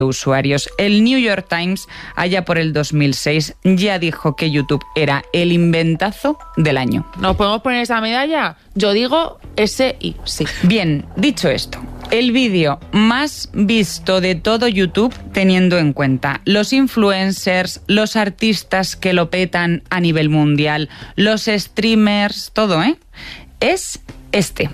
usuarios. El New York Times, allá por el 2006, ya dijo que YouTube era el inventazo del año. ¿Nos podemos poner esa medalla? Yo digo sí. Bien, dicho esto, el vídeo más visto de todo YouTube, teniendo en cuenta los influencers, los artistas que lo petan a nivel mundial, los streamers, todo, es este.